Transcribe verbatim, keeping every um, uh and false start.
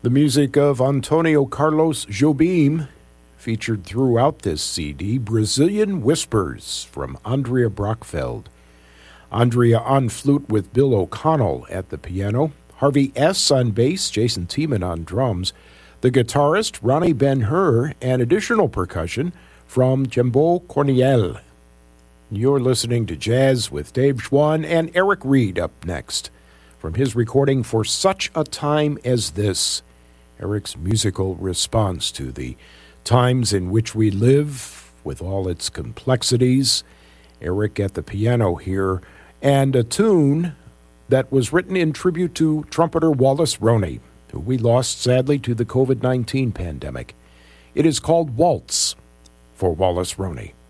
The music of Antonio Carlos Jobim, featured throughout this C D, Brazilian Whispers from Andrea Brockfeld. Andrea on flute with Bill O'Connell at the piano, Harvey S. on bass, Jason Tiemann on drums, the guitarist Ronnie Ben-Hur, and additional percussion from Jimbo Corniel. You're listening to Jazz with Dave Schwann and Eric Reed up next from his recording For Such a Time as This. Eric's musical response to the times in which we live with all its complexities. Eric at the piano here, and a tune that was written in tribute to trumpeter Wallace Roney, who we lost sadly to the covid nineteen pandemic. It is called Waltz for Wallace Roney.